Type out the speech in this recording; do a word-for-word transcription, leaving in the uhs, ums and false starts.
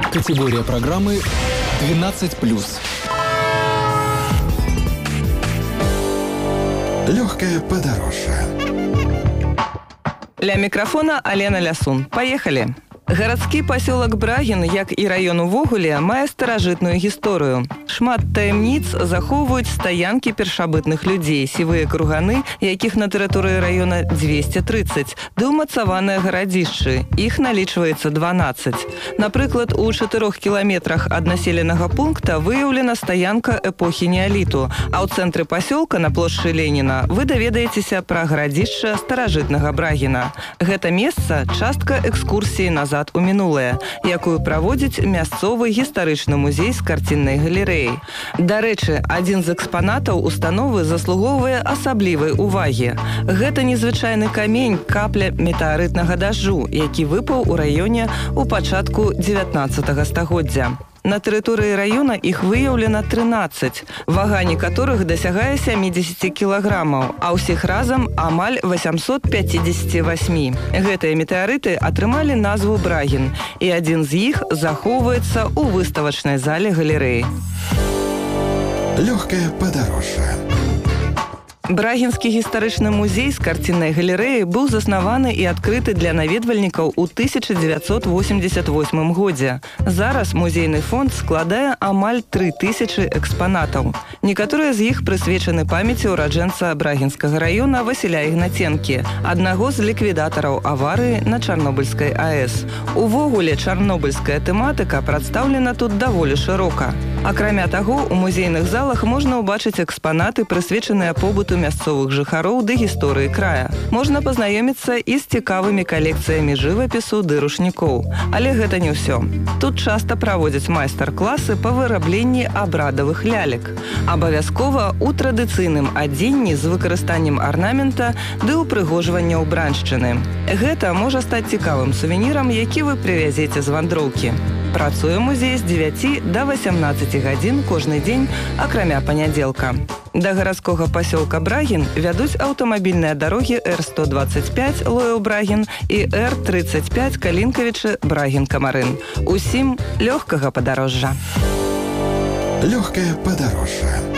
Категория программы двенадцать плюс. Легкое подорожье. Ля мікрафона Алена Лясун. Поехали! Гарадскі пасёлак Брагін, як і раён увогуле, мае старажытную гісторыю. Шмат таямніц захоўваюць стаянкі першабытных людзей, сівыя круганы, якіх на тэрыторыі раёна дзвесце трыццаць, ды ўмацаваныя гарадзішчы. Іх налічваецца дванаццаць. Напрыклад, у чатырох кіламетрах ад населенага пункта выяўлена стаянка эпохі неаліту, а ў цэнтры пасёлка на плошчы Леніна вы даведаецеся пра гарадзішча старажытнага Брагіна. Гэта месца – частка экскурсіі назад у мінулае, якую праводзіць мясцовы гістарычны музей з карціннай галерэяй. Дарэчы, адзін з экспанатаў установы заслугоўвае асаблівай увагі. Гэта незвычайны камень, капля метэарытнага дажджу, які выпаў у раёне ў пачатку дзевятнаццатага стагоддзя. На тэрыторыі раёна іх выяўлена трынаццаць, вага некаторых дасягае сямідзесят кілаграмаў, а ўсіх разам амаль восемьсот пятьдесят восемь. Гэтыя метэарыты атрымалі назву Брагін, і адзін з іх захоўваецца ў выставачнай зале галерэі. Легкое подорожье. Брагінскі гістарычны музей з карціннай галерэі быў заснаваны і адкрыты для наведвальнікаў у тысяча дзевяцьсот восемьдесят восьмым годзе. Зараз музейны фонд складае амаль тры тысячы экспанатаў. Некаторыя з іх прысвечаны памяці ўраджэнца Брагінскага раёна Васіля Ігнаценкі, аднаго з ліквідатараў аварыі на Чарнобыльскай АЭС. Увогуле, чарнобыльская тэматыка прадстаўлена тут даволі шырока. Акрамя таго, у музейных залах можна ўбачыць экспанаты, прысвечаныя побыту мясцовых жыхароў ды гісторыі края. Можна пазнаёміцца і з цікавымі калекцыямі жывапісу ды рушнікоў. Але гэта не ўсё. Тут часта праводзяць майстар-класы па вырабленні абрадавых лялек. Абавязкова ў традыцыйным адзенні з выкарыстаннем арнамента ды ўпрыгожвання ўбраншчыны. Гэта можа стаць цікавым сувенірам, які вы прывязеце з вандроўкі. Працуе музей з дзевяці да васямнаццаці гадзін кожны дзень, акрамя панядзелка. Да гарадскога пасёлка Брагін вядуць аўтамабільныя дарогі Р сто двадцать пять Лоеў-Брагін і Р тридцать пять Калінкавічы Брагін-Камарын. Усім лёгкага падарожжа. Легкое подорожье.